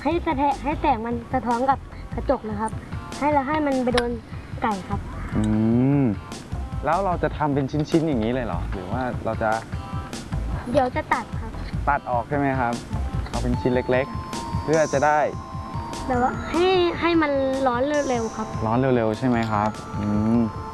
ให้แสงมันสะท้อนกับกระจกนะครับให้มันไปโดนไก่ครับแล้วเราจะทำเป็นชิ้นๆอย่างนี้เลยเหรอหรือว่าเราจะเดี๋ยวจะตัดครับตัดออกใช่ไหมครับเอาเป็นชิ้นเล็กๆเพื่อจะได้แบบว่าให้มันร้อนเร็วๆครับร้อนเร็วๆใช่ไหมครับ